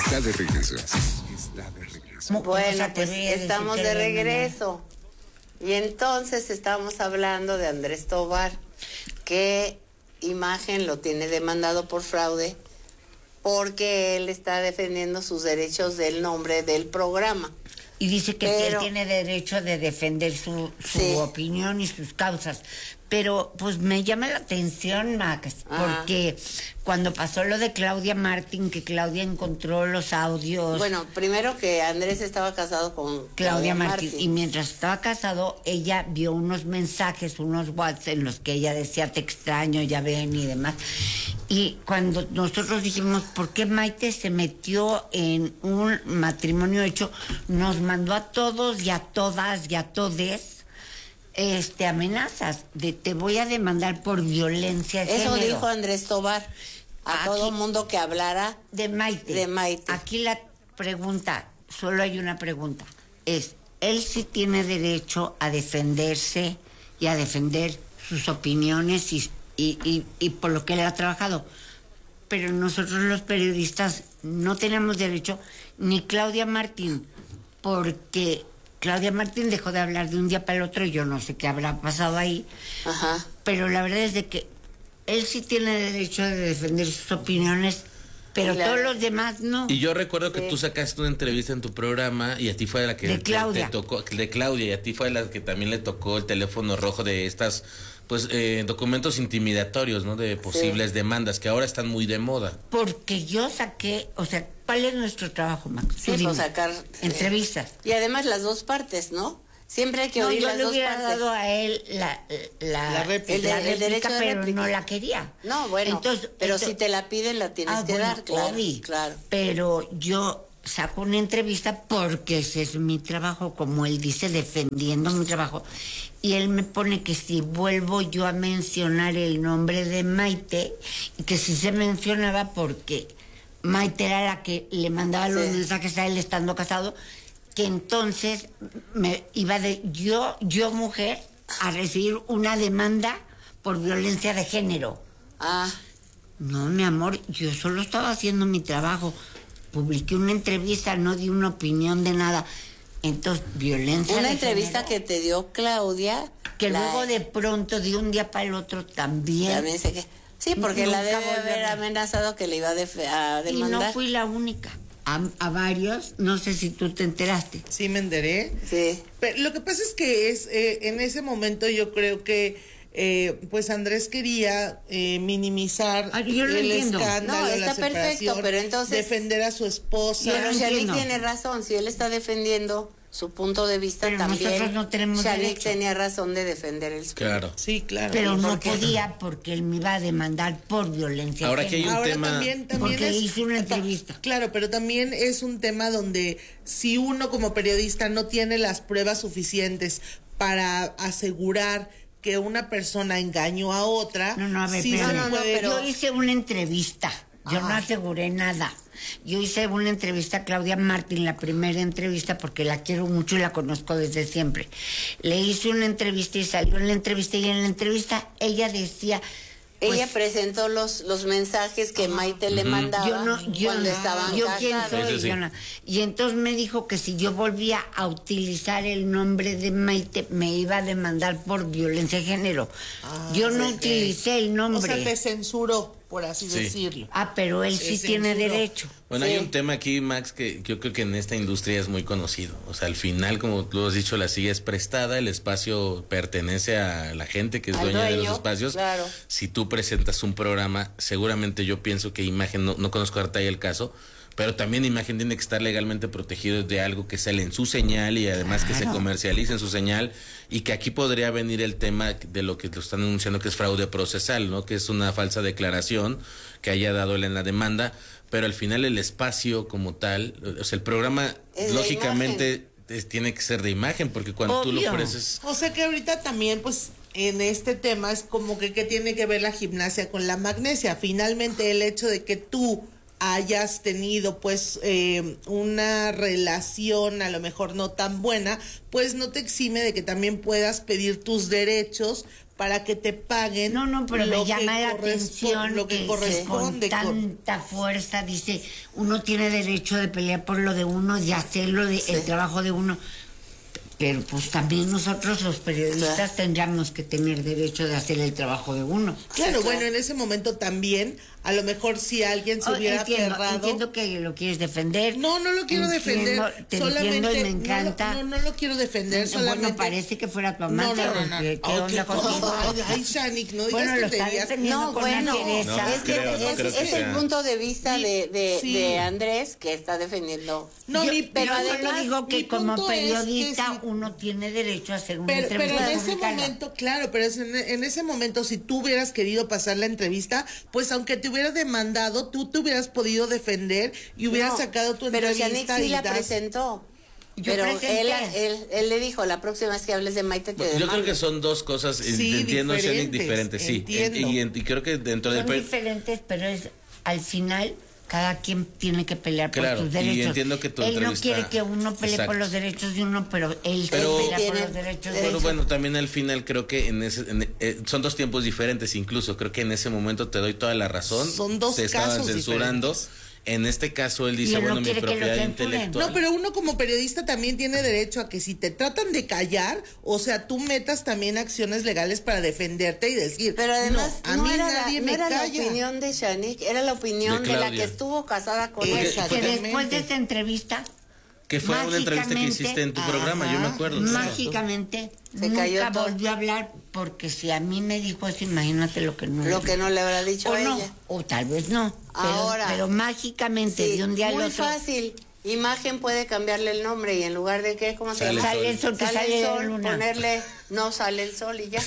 Está de regreso. Está de regreso. Bueno, pues estamos de regreso. Y entonces estamos hablando de Andrés Tobar, que Imagen lo tiene demandado por fraude porque él está defendiendo sus derechos del nombre del programa. Y dice que él tiene derecho de defender su opinión y sus causas. Pero pues me llama la atención, Max, porque cuando pasó lo de Claudia Martín, que Claudia encontró los audios... Bueno, primero que Andrés estaba casado con Claudia Martín. Y mientras estaba casado, ella vio unos mensajes, unos WhatsApp en los que ella decía, te extraño, ya ven y demás. Y cuando nosotros dijimos, ¿por qué Maite se metió en un matrimonio hecho? Nos mandó a todos y a todas y a todes amenazas de te voy a demandar por violencia de género. Eso dijo Andrés Tobar a todo mundo que hablara de Maite. Aquí la pregunta, solo hay una pregunta, es, él sí tiene derecho a defenderse y a defender sus opiniones y por lo que él ha trabajado, pero nosotros los periodistas no tenemos derecho, ni Claudia Martín, porque Claudia Martín dejó de hablar de un día para el otro, yo no sé qué habrá pasado ahí. Pero la verdad es de que él sí tiene derecho de defender sus opiniones, pero todos los demás no. Y yo recuerdo que tú sacaste una entrevista en tu programa y a ti fue la que de Claudia. Te tocó, de Claudia, y a ti fue la que también le tocó el teléfono rojo de estas documentos intimidatorios, ¿no? De posibles demandas que ahora están muy de moda. Porque yo saqué, o sea, ¿cuál es nuestro trabajo, Max? Sí, pues sacar entrevistas. Y además las dos partes, ¿no? Siempre hay que oír las dos partes. Yo le hubiera dado a él la réplica, el derecho de pero réplica. No la quería. No, bueno, pero si te la piden la tienes que dar, claro. Pero yo saco una entrevista porque ese es mi trabajo, como él dice, defendiendo mi trabajo. Y él me pone que si vuelvo yo a mencionar el nombre de Maite, y que si se mencionaba porque Maite era la que le mandaba los mensajes a él estando casado, que entonces me iba de yo mujer a recibir una demanda por violencia de género. No, mi amor, yo solo estaba haciendo mi trabajo. Publiqué una entrevista, no di una opinión de nada. Entonces, violencia una de entrevista género, que te dio Claudia, que luego de pronto de un día para el otro también sé que sí, porque la debe haber amenazado que le iba a demandar. Y no fui la única. A varios, no sé si tú te enteraste. Sí, me enteré. Sí. Pero lo que pasa es que en ese momento yo creo que pues Andrés quería minimizar el escándalo, está la separación, perfecto, pero entonces defender a su esposa. Pero Shanique tiene razón, si él está defendiendo su punto de vista, pero también nosotros no tenemos Shanique tenía razón de defender el suyo. Claro. Sí, claro. Pero no podía porque él me iba a demandar por violencia. Ahora que hay un tema, también porque hice una entrevista. Claro, pero también es un tema donde si uno como periodista no tiene las pruebas suficientes para asegurar que una persona engañó a otra. A ver, pero yo hice una entrevista. Yo no aseguré nada. Yo hice una entrevista a Claudia Martín, la primera entrevista, porque la quiero mucho y la conozco desde siempre. Le hice una entrevista y salió en la entrevista, y en la entrevista ella decía... Ella presentó los mensajes que Maite le mandaba cuando estaban casados. Y entonces me dijo que si yo volvía a utilizar el nombre de Maite, me iba a demandar por violencia de género. Yo no utilicé el nombre. O sea, te censuró, por así decirlo. Pero él sí tiene derecho. Bueno, hay un tema aquí, Max, que yo creo que en esta industria es muy conocido. O sea, al final, como tú has dicho, la silla es prestada, el espacio pertenece a la gente que es dueña de los espacios. Claro. Si tú presentas un programa, seguramente yo pienso que Imagen, no conozco ahorita ahí el caso, pero también Imagen tiene que estar legalmente protegido de algo que sale en su señal y además que se comercialice en su señal, y que aquí podría venir el tema de lo que lo están anunciando, que es fraude procesal, ¿no? Que es una falsa declaración que haya dado él en la demanda, pero al final el espacio como tal, o sea, el programa es lógicamente tiene que ser de Imagen, porque cuando tú lo ofreces... O sea que ahorita también, pues, en este tema es como que tiene que ver la gimnasia con la magnesia. Finalmente el hecho de que tú hayas tenido pues una relación a lo mejor no tan buena, pues no te exime de que también puedas pedir tus derechos para que te paguen. No, pero me llama la corresponde, atención lo que corresponde. con tanta fuerza dice, uno tiene derecho de pelear por lo de uno, de hacerlo, el trabajo de uno. Pero pues también nosotros los periodistas tendríamos que tener derecho de hacer el trabajo de uno. Claro, bueno, en ese momento también, a lo mejor si alguien se hubiera aferrado... Entiendo que lo quieres defender. No lo quiero defender. Te solamente entiendo y me encanta. No lo quiero defender, solamente... Bueno, parece que fuera tu amante. No. ¿Qué onda contigo? Ay, Shanik, no digas bueno, lo está tonterías. defendiendo con una fiereza. Es el punto de vista de Andrés que está defendiendo. Pero además solo digo que como periodista es que uno tiene derecho a hacer una entrevista. Pero en ese momento, claro, pero en ese momento, si tú hubieras querido pasar la entrevista, pues aunque te hubiera demandado, tú te hubieras podido defender y hubieras sacado tu entrevista. Pero Shanik sí la presentó. Pero él le dijo, la próxima vez que hables de Maite te demando. Yo creo que son dos cosas, entiendo, Shanik, diferentes, sí. Y creo que dentro del... Son diferentes, pero es al final... Cada quien tiene que pelear por sus derechos. Y entiendo que tu él no quiere que uno pelee por los derechos de uno, pero él pelea por los derechos de Pero bueno, también al final creo que son dos tiempos diferentes incluso. Creo que en ese momento te doy toda la razón. Son dos te estaban casos censurando. Diferentes. En este caso él dice, bueno, mi propiedad intelectual. No, pero uno como periodista también tiene derecho a que si te tratan de callar, o sea, tú metas también acciones legales para defenderte y decir, pero además a mí nadie me calla. No era la opinión de Shanik, era la opinión de la que estuvo casada con él. Que después de esta entrevista... Que fue una entrevista que hiciste en tu programa, yo me acuerdo. Mágicamente, nunca volvió a hablar, porque si a mí me dijo eso, imagínate lo que no le habrá dicho a ella. O tal vez no. Pero mágicamente, de un día al otro... Muy fácil. Imagen puede cambiarle el nombre y en lugar de ¿qué? ¿Cómo se llama? Sale el sol, sale la luna. Ponerle no sale el sol y ya.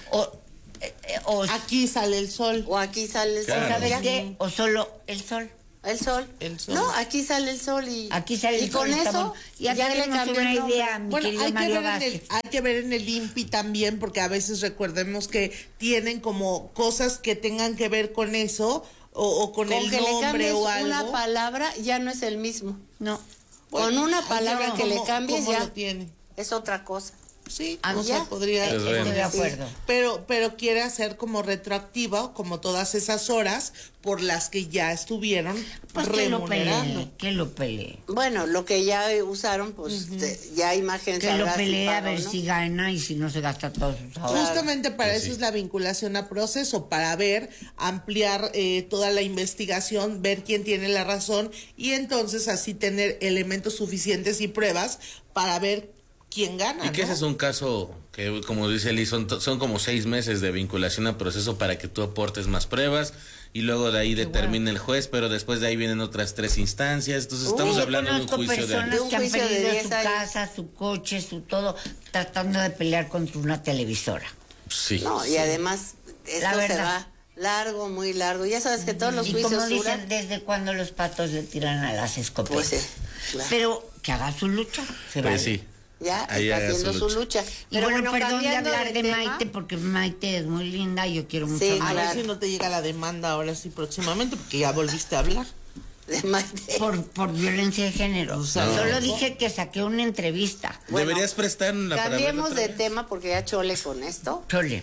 O aquí sale el sol. O aquí sale el sol. ¿Sabes qué? O solo el sol. El sol. No, aquí sale el sol y aquí sale el sol. Y con eso ya le cambió una idea, mi querido Mario Vázquez. Hay que ver en el INPI también, porque a veces recordemos que tienen como cosas que tengan que ver con eso o con el nombre o algo. Una palabra ya no es el mismo. No. Con una palabra que le cambies ya lo tiene. Es otra cosa. Sí, o sea, podría... Estoy de acuerdo. Pero quiere hacer como retroactiva, como todas esas horas por las que ya estuvieron remunerando. Que lo pelee. Bueno, lo que ya usaron, pues ya imagen que lo pelee a ver si gana y si no se gasta todos sus ahorros. Justamente para eso es la vinculación a proceso, para ver, ampliar toda la investigación, ver quién tiene la razón y entonces así tener elementos suficientes y pruebas para ver quién gana. Y que ese es un caso que, como dice Liz, son como 6 meses de vinculación a proceso para que tú aportes más pruebas y luego de ahí determine el juez, pero después de ahí vienen otras 3 instancias. Entonces estamos hablando de un juicio de que han perdido su casa, su coche, su todo, tratando de pelear contra una televisora. Sí. No, y además esto se va largo, muy largo. Ya sabes que todos los juicios como dicen, duran. ¿desde cuando los patos le tiran a las escopetas? Pues claro. Pero que haga su lucha. Pues sí. Ya ahí está haciendo su lucha. Pero bueno, perdón de hablar de Maite, porque Maite es muy linda y yo quiero mucho a ver si no te llega la demanda ahora sí próximamente, porque ya volviste a hablar. De Maite. Por violencia de género. O sea, solo dije que saqué una entrevista. Bueno, deberías prestar la palabra. Cambiemos de tema porque ya chole con esto. Chole.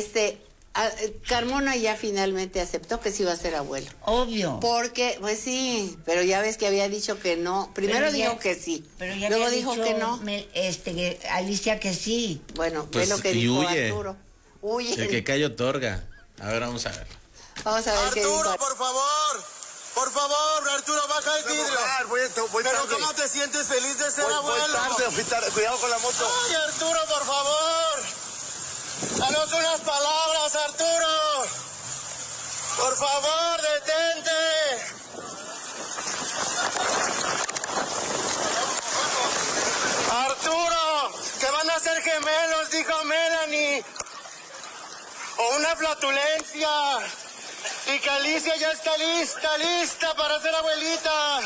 Carmona ya finalmente aceptó que sí iba a ser abuelo. Obvio. Porque, pues sí, pero ya ves que había dicho que no. Primero dijo que sí, pero ya luego dijo que no. Alicia que sí. Bueno, pues, es lo que dijo huye. Arturo. Huye. El que cae otorga. A ver, vamos a ver. Vamos a ver qué dijo. Arturo, por favor. Por favor, Arturo, baja el vidrio. Pero ¿cómo te sientes feliz de ser abuelo? Cuidado con la moto. Ay, Arturo, por favor. Danos unas palabras, Arturo. Por favor, detente. Arturo, que van a ser gemelos, dijo Melanie. O una flatulencia. Y que Alicia ya está lista para ser abuelita.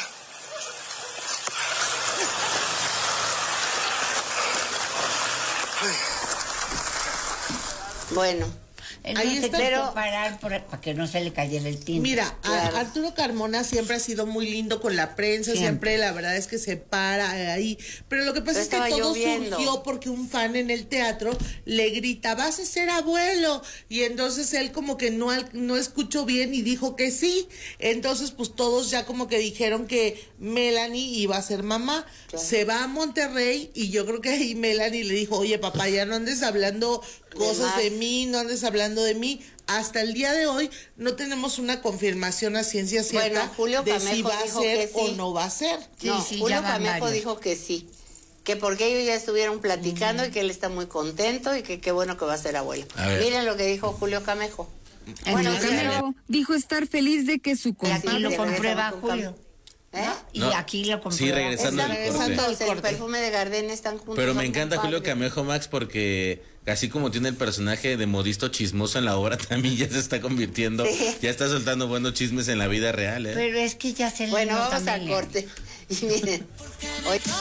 Bueno, Ahí está. Pero parar para que no se le cayera el tinte. Mira, Claro. Arturo Carmona siempre ha sido muy lindo con la prensa, siempre la verdad es que se para ahí. Pero lo que pasa es que Estaba todo lloviendo. surgió porque un fan en el teatro le grita, vas a ser abuelo. Y entonces él como que no escuchó bien y dijo que sí. Entonces pues todos ya como que dijeron que Melanie iba a ser mamá. Claro. Se va a Monterrey y yo creo que ahí Melanie le dijo, oye papá, ya no andes hablando cosas de mí, no andes hablando de mí. Hasta el día de hoy no tenemos una confirmación a ciencia cierta Bueno, Julio de Camejo si va a dijo ser que sí. o no va a ser. Sí, No, sí, ya Julio van Camejo varios. dijo que sí. Que porque ellos ya estuvieron platicando y que él está muy contento y que qué bueno que va a ser abuelo. A ver. Miren lo que dijo Julio Camejo. Bueno, sí, Camejo dijo estar feliz de que su Y aquí compadre lo Sí, comprueba regresamos con Julio. ¿Eh? Y No. aquí lo comprueba. Sí, regresando Están al corte. juntos, el corte. perfume de Gardenia están juntos. Pero me son encanta Julio compadres. Camejo, Max, porque así como tiene el personaje de modisto chismoso en la obra, también ya se está convirtiendo, Sí. ya está soltando buenos chismes en la vida real, ¿eh? Pero es que ya se le Bueno, nota vamos al Melanie. corte. Y miren, hoy